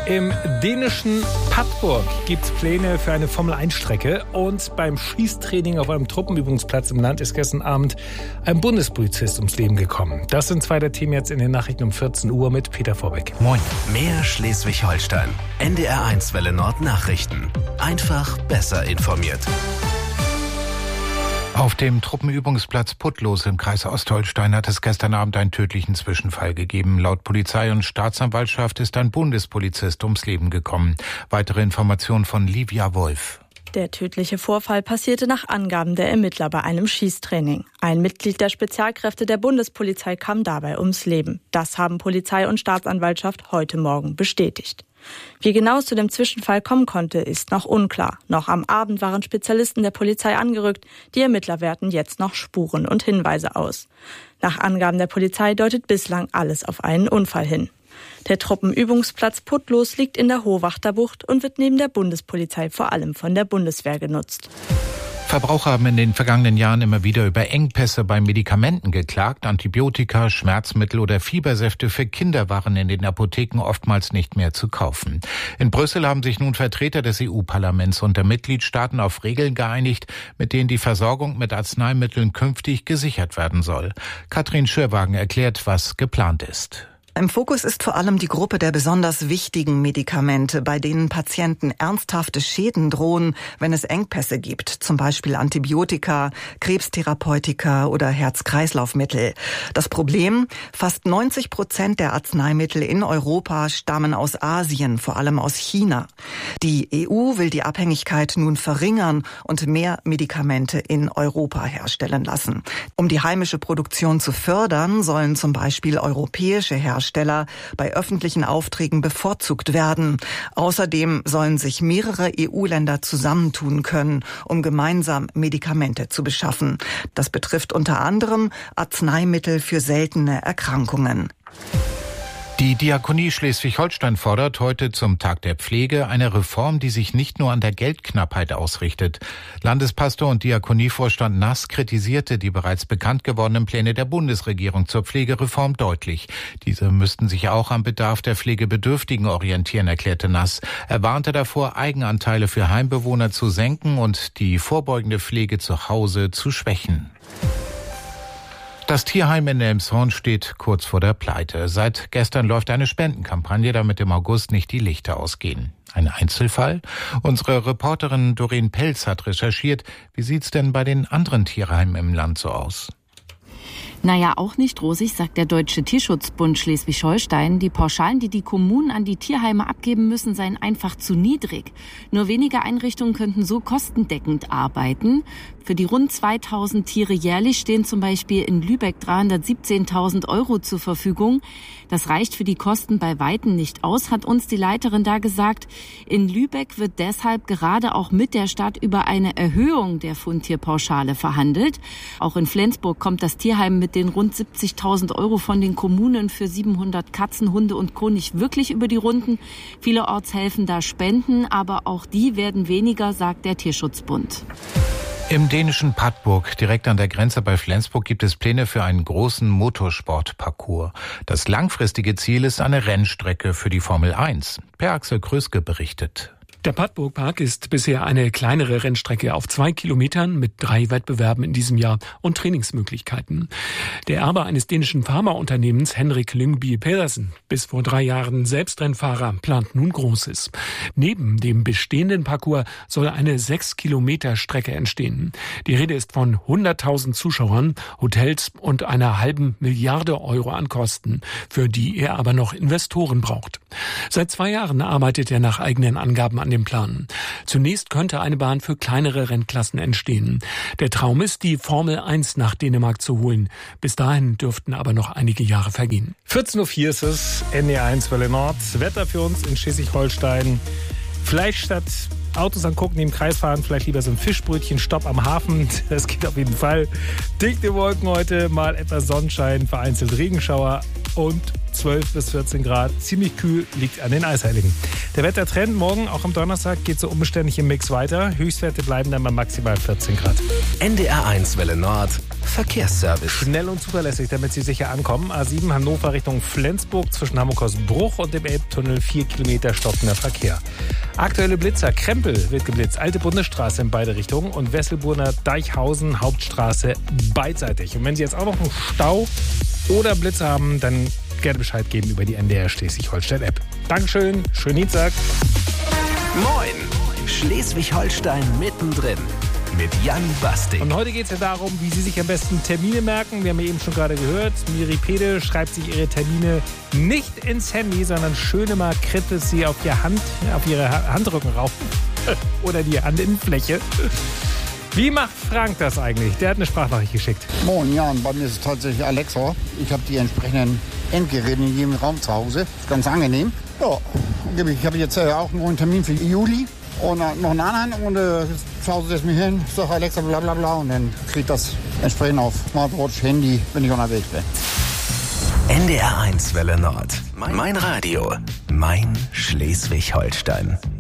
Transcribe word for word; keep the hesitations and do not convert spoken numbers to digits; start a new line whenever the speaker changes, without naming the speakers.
Im dänischen Padborg gibt es Pläne für eine Formel eins Strecke. Und beim Schießtraining auf einem Truppenübungsplatz im Land ist gestern Abend ein Bundespolizist ums Leben gekommen. Das sind zwei der Themen jetzt in den Nachrichten um vierzehn Uhr mit Peter Vorbeck.
Moin. Mehr Schleswig-Holstein. N D R eins Welle Nord Nachrichten. Einfach besser informiert.
Auf dem Truppenübungsplatz Puttlos im Kreis Ostholstein hat es gestern Abend einen tödlichen Zwischenfall gegeben. Laut Polizei und Staatsanwaltschaft ist ein Bundespolizist ums Leben gekommen. Weitere Informationen von Livia Wolf.
Der tödliche Vorfall passierte nach Angaben der Ermittler bei einem Schießtraining. Ein Mitglied der Spezialkräfte der Bundespolizei kam dabei ums Leben. Das haben Polizei und Staatsanwaltschaft heute Morgen bestätigt. Wie genau es zu dem Zwischenfall kommen konnte, ist noch unklar. Noch am Abend waren Spezialisten der Polizei angerückt. Die Ermittler werten jetzt noch Spuren und Hinweise aus. Nach Angaben der Polizei deutet bislang alles auf einen Unfall hin. Der Truppenübungsplatz Puttlos liegt in der Hohwachterbucht und wird neben der Bundespolizei vor allem von der Bundeswehr genutzt.
Verbraucher haben in den vergangenen Jahren immer wieder über Engpässe bei Medikamenten geklagt. Antibiotika, Schmerzmittel oder Fiebersäfte für Kinder waren in den Apotheken oftmals nicht mehr zu kaufen. In Brüssel haben sich nun Vertreter des E U-Parlaments und der Mitgliedstaaten auf Regeln geeinigt, mit denen die Versorgung mit Arzneimitteln künftig gesichert werden soll. Katrin Schürwagen erklärt, was geplant ist.
Im Fokus ist vor allem die Gruppe der besonders wichtigen Medikamente, bei denen Patienten ernsthafte Schäden drohen, wenn es Engpässe gibt, zum Beispiel Antibiotika, Krebstherapeutika oder Herz-Kreislauf-Mittel. Das Problem: Fast neunzig Prozent der Arzneimittel in Europa stammen aus Asien, vor allem aus China. Die E U will die Abhängigkeit nun verringern und mehr Medikamente in Europa herstellen lassen. Um die heimische Produktion zu fördern, sollen zum Beispiel europäische Hersteller bei öffentlichen Aufträgen bevorzugt werden. Außerdem sollen sich mehrere E U-Länder zusammentun können, um gemeinsam Medikamente zu beschaffen. Das betrifft unter anderem Arzneimittel für seltene Erkrankungen.
Die Diakonie Schleswig-Holstein fordert heute zum Tag der Pflege eine Reform, die sich nicht nur an der Geldknappheit ausrichtet. Landespastor und Diakonievorstand Nass kritisierte die bereits bekannt gewordenen Pläne der Bundesregierung zur Pflegereform deutlich. Diese müssten sich auch am Bedarf der Pflegebedürftigen orientieren, erklärte Nass. Er warnte davor, Eigenanteile für Heimbewohner zu senken und die vorbeugende Pflege zu Hause zu schwächen. Das Tierheim in Elmshorn steht kurz vor der Pleite. Seit gestern läuft eine Spendenkampagne, damit im August nicht die Lichter ausgehen. Ein Einzelfall? Unsere Reporterin Doreen Pelz hat recherchiert. Wie sieht's denn bei den anderen Tierheimen im Land so aus?
Naja, auch nicht rosig, sagt der Deutsche Tierschutzbund Schleswig-Holstein. Die Pauschalen, die die Kommunen an die Tierheime abgeben müssen, seien einfach zu niedrig. Nur wenige Einrichtungen könnten so kostendeckend arbeiten. Für die rund zweitausend Tiere jährlich stehen zum Beispiel in Lübeck dreihundertsiebzehntausend Euro zur Verfügung. Das reicht für die Kosten bei Weitem nicht aus, hat uns die Leiterin da gesagt. In Lübeck wird deshalb gerade auch mit der Stadt über eine Erhöhung der Fundtierpauschale verhandelt. Auch in Flensburg kommt das Tierheim mit den rund siebzigtausend Euro von den Kommunen für siebenhundert Katzen, Hunde und Co. nicht wirklich über die Runden. Vielerorts helfen da Spenden, aber auch die werden weniger, sagt der Tierschutzbund.
Im dänischen Padborg, direkt an der Grenze bei Flensburg, gibt es Pläne für einen großen Motorsportparcours. Das langfristige Ziel ist eine Rennstrecke für die Formel eins. Per Axel Kröske berichtet.
Der Padborg-Park ist bisher eine kleinere Rennstrecke auf zwei Kilometern mit drei Wettbewerben in diesem Jahr und Trainingsmöglichkeiten. Der Erbe eines dänischen Pharmaunternehmens, Henrik Lyngby Pedersen, bis vor drei Jahren selbst Rennfahrer, plant nun Großes. Neben dem bestehenden Parcours soll eine sechs Kilometer Strecke entstehen. Die Rede ist von hunderttausend Zuschauern, Hotels und einer halben Milliarde Euro an Kosten, für die er aber noch Investoren braucht. Seit zwei Jahren arbeitet er nach eigenen Angaben an dem Plan. Zunächst könnte eine Bahn für kleinere Rennklassen entstehen. Der Traum ist, die Formel eins nach Dänemark zu holen. Bis dahin dürften aber noch einige Jahre vergehen. vierzehn Uhr vier ist es, N D R eins Welle Nord. Wetter für uns in Schleswig-Holstein. Vielleicht statt Autos angucken, die im Kreis fahren, vielleicht lieber so ein Fischbrötchen, Stopp am Hafen. Das geht auf jeden Fall. Dichte Wolken heute, mal etwas Sonnenschein, vereinzelt Regenschauer
und zwölf bis vierzehn Grad. Ziemlich kühl, liegt an den Eisheiligen. Der Wettertrend morgen, auch am Donnerstag, geht so unbeständig im Mix weiter. Höchstwerte bleiben dann bei maximal vierzehn Grad.
N D R eins Welle Nord. Verkehrsservice.
Schnell und zuverlässig, damit Sie sicher ankommen. A sieben Hannover Richtung Flensburg zwischen Hamburg-Bruch und dem Elbtunnel. Vier Kilometer stockender Verkehr. Aktuelle Blitzer. Krempel wird geblitzt. Alte Bundesstraße in beide Richtungen und Wesselburner Deichhausen Hauptstraße beidseitig. Und wenn Sie jetzt auch noch einen Stau oder Blitze haben, dann gerne Bescheid geben über die N D R Schleswig-Holstein-App. Dankeschön, schönen Dienstag.
Moin, Schleswig-Holstein mittendrin mit Jan Bastik.
Und heute geht es ja darum, wie Sie sich am besten Termine merken. Wir haben ja eben schon gerade gehört, Miri Pede schreibt sich ihre Termine nicht ins Handy, sondern schön immer kritisch sie auf, ihr Hand, auf ihre Handrücken rauf oder die Handinnenfläche. Wie macht Frank das eigentlich? Der hat eine Sprachnachricht geschickt.
Moin, Jan, bei mir ist es tatsächlich Alexa. Ich habe die entsprechenden Endgeräte in jedem Raum zu Hause. Ist ganz angenehm. Ja, ich habe jetzt auch einen neuen Termin für Juli und noch einen anderen. Und äh, zu Hause setze ich mich hin, sage Alexa bla bla bla und dann kriegt das entsprechend auf Smartwatch, Handy, wenn ich unterwegs bin.
N D R eins Welle Nord. Mein Radio. Mein Schleswig-Holstein.